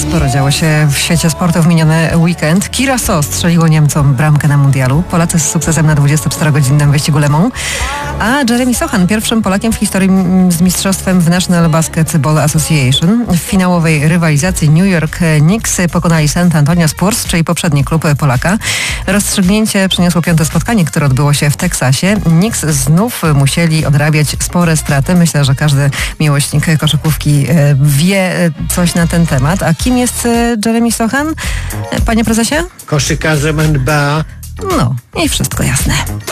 Sporo działo się w świecie sportu w miniony weekend. Curaçao strzeliło Niemcom bramkę na mundialu. Polacy z sukcesem na 24-godzinnym wyścigu Le Mans. A Jeremy Sochan, pierwszym Polakiem w historii z mistrzostwem w National Basketball Association. W finałowej rywalizacji New York Knicks pokonali San Antonio Spurs, czyli poprzedni klub Polaka. Rozstrzygnięcie przyniosło 5. spotkanie, które odbyło się w Teksasie. Knicks znów musieli odrabiać spore straty. Myślę, że każdy miłośnik koszykówki wie coś na ten temat. A kim jest Jeremy Sochan, panie prezesie? Koszykarzem NBA. No i wszystko jasne.